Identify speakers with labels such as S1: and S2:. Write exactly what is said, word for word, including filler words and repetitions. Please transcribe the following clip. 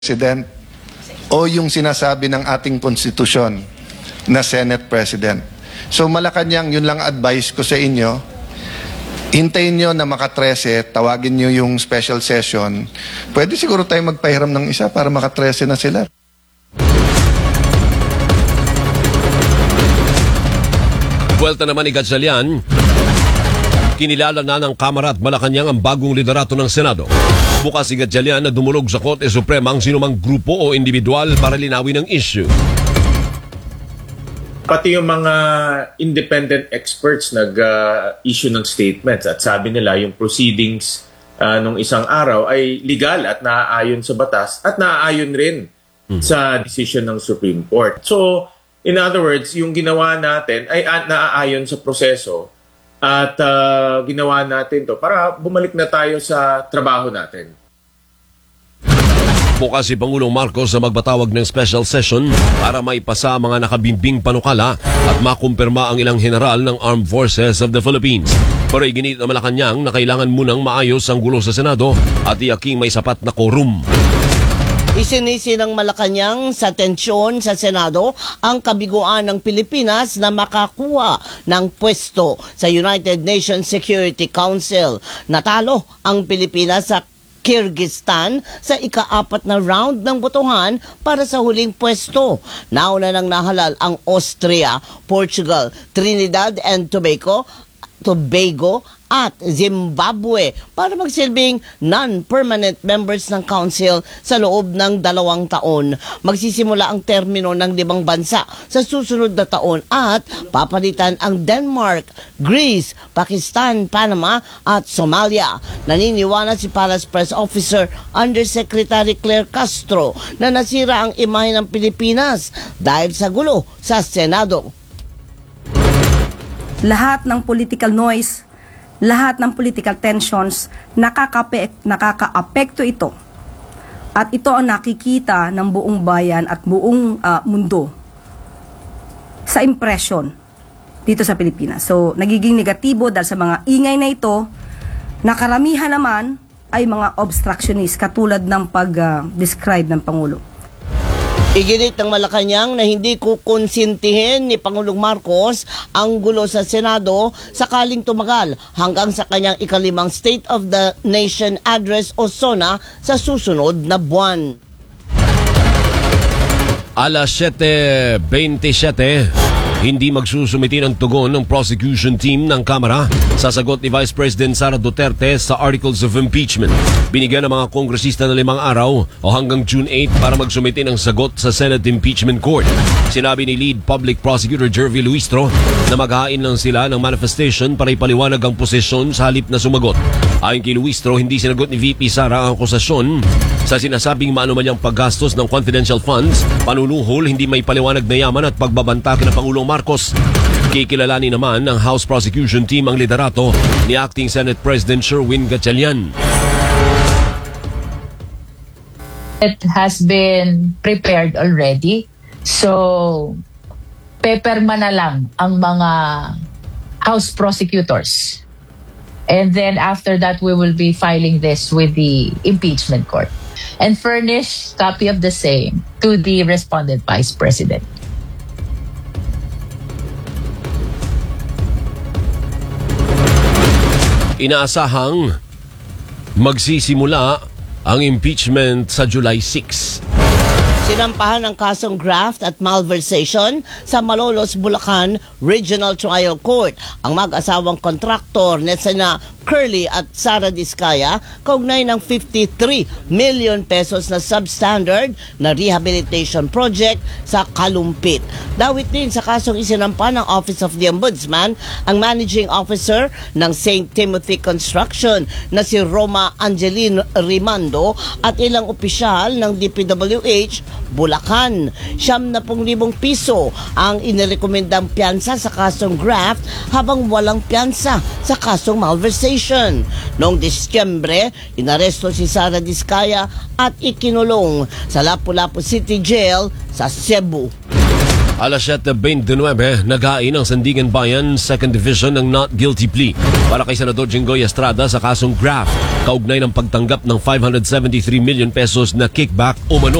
S1: President o yung sinasabi ng ating konstitusyon na Senate President. So Malacanang, yun lang advice ko sa inyo. Hintayin nyo na maka thirteen, tawagin nyo yung special session. Pwede siguro tayo magpahiram ng isa para maka thirteen na sila.
S2: Buwelta naman ni Gatchalian, kinilala na ng Kamara at Malacanang ang bagong liderato ng Senado. Bukas si Gatchalian na dumulog sa Korte Suprema ang sinumang grupo o individual para linawin ang issue.
S3: Pati yung mga independent experts nag-issue uh, ng statements at sabi nila yung proceedings uh, nung isang araw ay legal at naaayon sa batas at naaayon rin hmm. sa decision ng Supreme Court. So, in other words, yung ginawa natin ay uh, naaayon sa proseso at uh, ginawa natin to para bumalik na tayo sa trabaho natin.
S2: Bukas si Pangulong Marcos na magbatawag ng special session para maipasa ang mga nakabimbing panukala at makumpirma ang ilang general ng Armed Forces of the Philippines. Pero iginit na Malacanang na kailangan munang maayos ang gulo sa Senado at iyaking may sapat na quorum.
S4: Isinisi ng Malacanang sa tensyon sa Senado ang kabiguan ng Pilipinas na makakuha ng pwesto sa United Nations Security Council. Natalo ang Pilipinas sa Kyrgyzstan sa ika-apat na round ng botohan para sa huling pwesto. Nauna nang nahalal ang Austria, Portugal, Trinidad and Tobago, Tobago at Zimbabwe para magsilbing non-permanent members ng Council sa loob ng dalawang taon. Magsisimula ang termino ng limang bansa sa susunod na taon at papalitan ang Denmark, Greece, Pakistan, Panama at Somalia. Naniniwala si Palace Press Officer Undersecretary Claire Castro na nasira ang imahe ng Pilipinas dahil sa gulo sa Senado.
S5: Lahat ng political noise, lahat ng political tensions, nakaka-apekto ito. At ito ang nakikita ng buong bayan at buong uh, mundo sa impression dito sa Pilipinas. So, nagiging negatibo dahil sa mga ingay na ito, na karamihan naman ay mga obstructionist katulad ng pag-describe uh, ng Pangulo.
S4: Iginit ng Malacanang na hindi kukonsintihin ni Pangulong Marcos ang gulo sa Senado sakaling tumagal hanggang sa kanyang ikalimang State of the Nation Address o SONA sa susunod na buwan.
S2: Alas siyete twenty-seven, hindi magsusumiti ng tugon ng prosecution team ng Kamara sa sagot ni Vice President Sara Duterte sa Articles of Impeachment. Binigyan ng mga kongresista ng limang araw o hanggang June eighth para magsumiti ng sagot sa Senate Impeachment Court. Sinabi ni Lead Public Prosecutor Jervy Luistro na maghain lang sila ng manifestation para ipaliwanag ang posisyon sa halip na sumagot. Ayon kay Luistro, hindi sinagot ni V P Sara ang akusasyon sa sinasabing maanumanyang paggastos ng confidential funds, panunuhol, hindi may paliwanag na yaman at pagbabanta kina Pangulong Marcos. Kikilalanin naman ng House Prosecution Team ang liderato ni Acting Senate President Sherwin Gatchalian.
S6: It has been prepared already. So, peperma na lang ang mga House prosecutors. And then after that, we will be filing this with the impeachment court and furnish copy of the same to the respondent Vice President.
S2: Inaasahang magsisimula ang impeachment sa July sixth.
S4: Sinampahan ng kasong graft at malversation sa Malolos, Bulacan Regional Trial Court ang mag-asawang kontraktor na sina Curly at Sara Diskaya kaugnay ng fifty-three million pesos na substandard na rehabilitation project sa Kalumpit. Dawit din sa kasong isinampa ng Office of the Ombudsman ang managing officer ng Saint Timothy Construction na si Roma Angeline Rimando at ilang opisyal ng D P W H Bulacan. Siyam na pong libong piso ang inirekomendang piyansa sa kasong graft habang walang piyansa sa kasong malversation. Noong Disyembre, inaresto si Sara Diskaya at ikinulong sa Lapu-Lapu City Jail sa Cebu.
S2: Alas siyete twenty-nine, nag-ain ang Sandigan Bayan second Division ng not guilty plea para kay Senador Jinggoy Estrada sa kasong graft kaugnay ng pagtanggap ng five hundred seventy-three million pesos na kickback umano